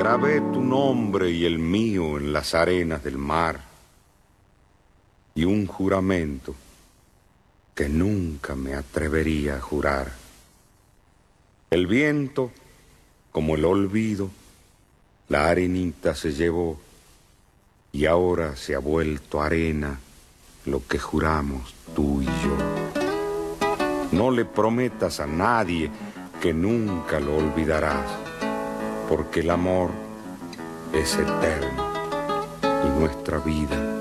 grabé tu nombre y el mío en las arenas del mar, y un juramento que nunca me atrevería a jurar. El viento, como el olvido, la arenita se llevó, y ahora se ha vuelto arena lo que juramos tú y yo. No le prometas a nadie que nunca lo olvidarás, porque el amor es eterno y nuestra vida